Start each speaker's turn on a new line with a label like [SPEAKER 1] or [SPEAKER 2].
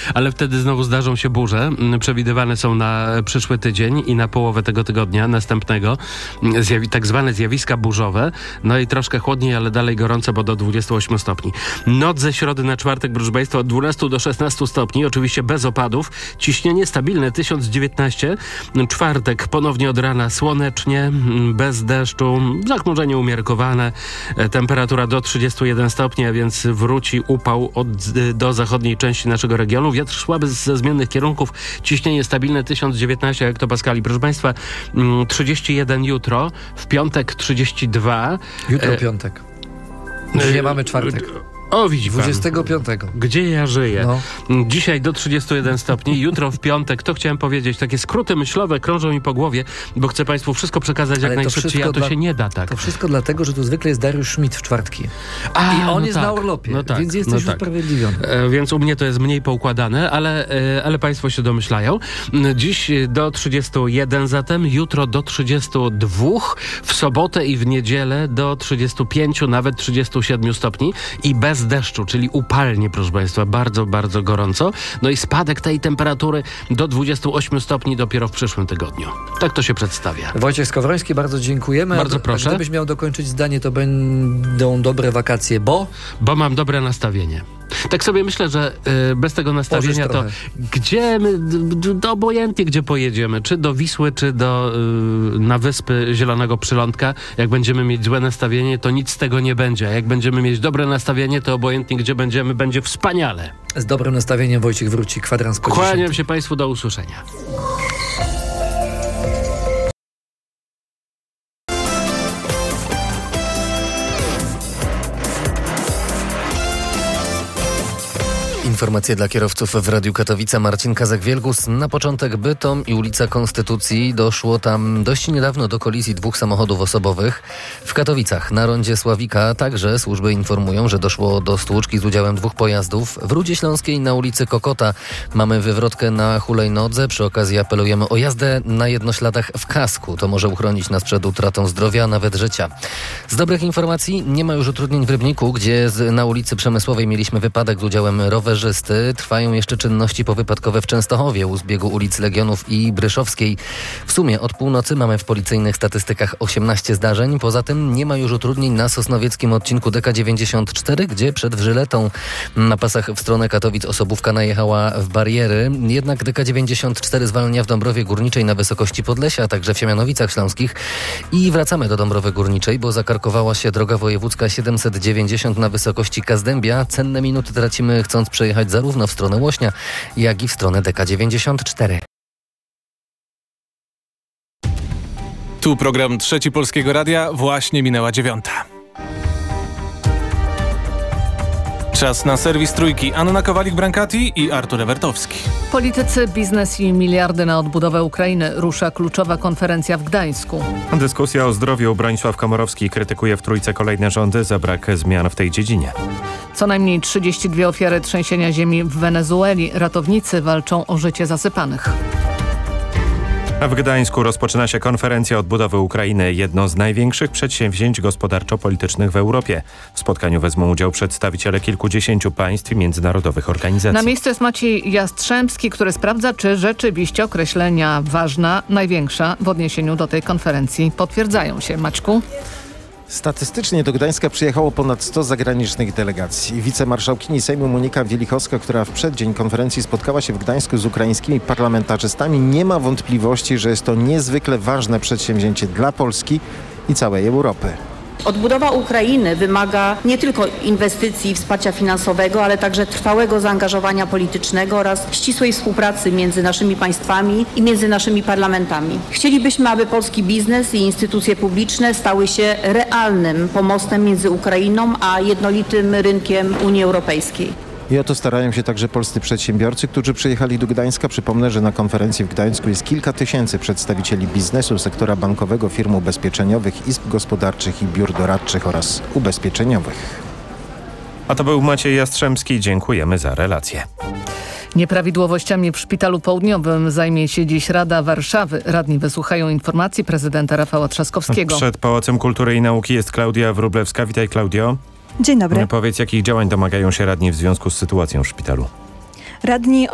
[SPEAKER 1] ale wtedy znowu zdarzą się burze. Przewidywane są na przyszły tydzień i na połowę tego tygodnia następnego. Tak zwane zjawiska burzowe. No i troszkę chłodniej, ale dalej gorąco, bo do 28 stopni. Noc ze środy na czwartek, proszę Państwa, od 12 do 16 stopni. Oczywiście bez opadów. Ciśnienie stabilne 1019. Czwartek ponownie od rana słonecznie, bez deszczu. Zachmurzenie umiarkowane. Temperatura do 31 stopni, a więc wróci upał do zachodniej części naszego regionu. Wiatr słaby ze zmiennych kierunków. Ciśnienie stabilne 1019 hektopaskali. Proszę Państwa, 31 jutro. W piątek 32.
[SPEAKER 2] Jutro piątek. Już nie mamy czwartek.
[SPEAKER 1] O, widzi pan.
[SPEAKER 2] 25.
[SPEAKER 1] Gdzie ja żyję?
[SPEAKER 2] No.
[SPEAKER 1] Dzisiaj do 31 stopni, jutro w piątek. To chciałem powiedzieć. Takie skróty myślowe krążą mi po głowie, bo chcę Państwu wszystko przekazać jak najszybciej, a to się nie da tak.
[SPEAKER 2] To wszystko dlatego, że tu zwykle jest Dariusz Schmidt w czwartki. I on jest na urlopie, więc jesteś usprawiedliwiony.
[SPEAKER 1] Więc u mnie to jest mniej poukładane, ale Państwo się domyślają. Dziś do 31 zatem, jutro do 32, w sobotę i w niedzielę do 35, nawet 37 stopni i bez deszczu, czyli upalnie, proszę Państwa, bardzo, bardzo gorąco. No i spadek tej temperatury do 28 stopni dopiero w przyszłym tygodniu. Tak to się przedstawia.
[SPEAKER 2] Wojciech Skowroński, bardzo dziękujemy.
[SPEAKER 1] Bardzo proszę.
[SPEAKER 2] A gdybyś miał dokończyć zdanie, to będą dobre wakacje, bo
[SPEAKER 1] mam dobre nastawienie. Tak sobie myślę, że bez tego nastawienia to gdzie my, obojętnie gdzie pojedziemy, czy do Wisły, czy na Wyspy Zielonego Przylądka, jak będziemy mieć złe nastawienie, to nic z tego nie będzie. A jak będziemy mieć dobre nastawienie, to obojętnie gdzie będziemy, będzie wspaniale.
[SPEAKER 2] Z dobrym nastawieniem Wojciech wróci, kwadrans po 10.
[SPEAKER 1] Kłaniam się Państwu, do usłyszenia.
[SPEAKER 3] Informacje dla kierowców w Radiu Katowice. Marcin Kazak-Wielgus. Na początek Bytom i ulica Konstytucji. Doszło tam dość niedawno do kolizji dwóch samochodów osobowych. W Katowicach na rondzie Sławika także służby informują, że doszło do stłuczki z udziałem dwóch pojazdów. W Rudzie Śląskiej na ulicy Kokota mamy wywrotkę na hulajnodze. Przy okazji apelujemy o jazdę na jednośladach w kasku. To może uchronić nas przed utratą zdrowia, a nawet życia. Z dobrych informacji nie ma już utrudnień w Rybniku, gdzie na ulicy Przemysłowej mieliśmy wypadek z udziałem rowerzysty. Trwają jeszcze czynności powypadkowe w Częstochowie u zbiegu ulic Legionów i Bryszowskiej. W sumie od północy mamy w policyjnych statystykach 18 zdarzeń. Poza tym nie ma już utrudnień na sosnowieckim odcinku DK94, gdzie przed Wrzyletą na pasach w stronę Katowic osobówka najechała w bariery. Jednak DK94 zwalnia w Dąbrowie Górniczej na wysokości Podlesia, a także w Siemianowicach Śląskich. I wracamy do Dąbrowy Górniczej, bo zakarkowała się droga wojewódzka 790 na wysokości Kazdębia. Cenne minuty tracimy, chcąc przejechać zarówno w stronę Łośnia, jak i w stronę DK94.
[SPEAKER 4] Tu program Trzeci Polskiego Radia, właśnie minęła 9. Czas na serwis Trójki. Anna Kowalik-Brankati i Artur Ewertowski.
[SPEAKER 5] Politycy, biznes i miliardy na odbudowę Ukrainy. Rusza kluczowa konferencja w Gdańsku.
[SPEAKER 6] Dyskusja o zdrowiu. Bronisław Komorowski krytykuje w Trójce kolejne rządy za brak zmian w tej dziedzinie.
[SPEAKER 5] Co najmniej 32 ofiary trzęsienia ziemi w Wenezueli. Ratownicy walczą o życie zasypanych.
[SPEAKER 6] A w Gdańsku rozpoczyna się konferencja odbudowy Ukrainy, jedno z największych przedsięwzięć gospodarczo-politycznych w Europie. W spotkaniu wezmą udział przedstawiciele kilkudziesięciu państw i międzynarodowych organizacji.
[SPEAKER 5] Na miejscu jest Maciej Jastrzębski, który sprawdza, czy rzeczywiście określenia ważna, największa w odniesieniu do tej konferencji potwierdzają się. Maćku?
[SPEAKER 7] Statystycznie do Gdańska przyjechało ponad 100 zagranicznych delegacji. Wicemarszałkini Sejmu Monika Wielichowska, która w przeddzień konferencji spotkała się w Gdańsku z ukraińskimi parlamentarzystami, nie ma wątpliwości, że jest to niezwykle ważne przedsięwzięcie dla Polski i całej Europy.
[SPEAKER 8] Odbudowa Ukrainy wymaga nie tylko inwestycji i wsparcia finansowego, ale także trwałego zaangażowania politycznego oraz ścisłej współpracy między naszymi państwami i między naszymi parlamentami. Chcielibyśmy, aby polski biznes i instytucje publiczne stały się realnym pomostem między Ukrainą a jednolitym rynkiem Unii Europejskiej.
[SPEAKER 7] I o to starają się także polscy przedsiębiorcy, którzy przyjechali do Gdańska. Przypomnę, że na konferencji w Gdańsku jest kilka tysięcy przedstawicieli biznesu, sektora bankowego, firm ubezpieczeniowych, izb gospodarczych i biur doradczych oraz ubezpieczeniowych.
[SPEAKER 6] A to był Maciej Jastrzębski. Dziękujemy za relację.
[SPEAKER 5] Nieprawidłowościami w Szpitalu Południowym zajmie się dziś Rada Warszawy. Radni wysłuchają informacji prezydenta Rafała Trzaskowskiego.
[SPEAKER 6] Przed Pałacem Kultury i Nauki jest Klaudia Wróblewska. Witaj, Klaudio.
[SPEAKER 9] Dzień dobry.
[SPEAKER 6] Powiedz, jakich działań domagają się radni w związku z sytuacją w szpitalu?
[SPEAKER 9] Radni